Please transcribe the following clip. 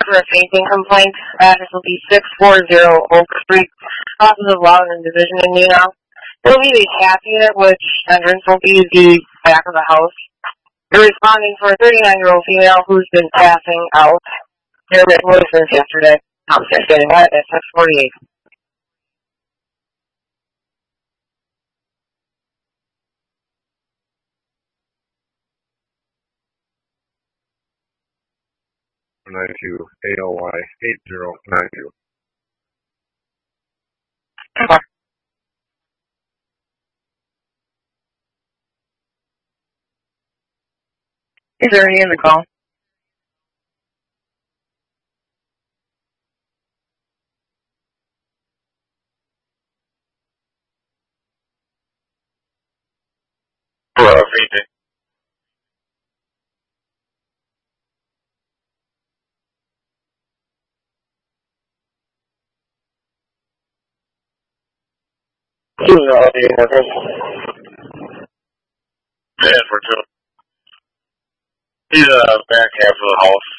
for a fainting complaint. Address will be 640 Oak Street, office of Law and Division in Neenah. It will be the half unit, which entrance will be the back of the house. They're responding for a 39-year-old female who's been passing out. They're with since yesterday. I'm getting that at 648. ALY 8092. Okay. Is there any in the call? For a fainting. Yeah, for two. He's back half of the house.